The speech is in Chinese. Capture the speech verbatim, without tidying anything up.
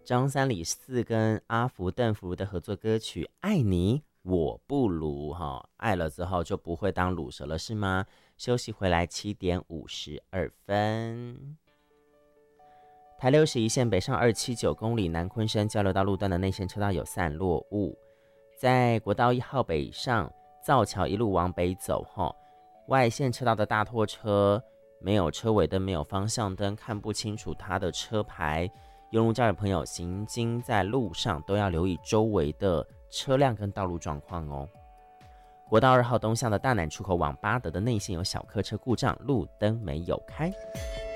张三李四跟阿福邓福如的合作歌曲《爱你我不如》哈，爱了之后就不会当乳蛇了是吗？休息回来七点五十二分。台六十一线北上二七九公里南昆生交流道路段的内线车道有散落物，在国道一号北上造桥一路往北走后，外线车道的大拖车没有车尾灯，没有方向灯，看不清楚它的车牌。用路驾驶朋友行经在路上都要留意周围的车辆跟道路状况哦。国道二号东向的大南出口往八德的内线有小客车故障，路灯没有开。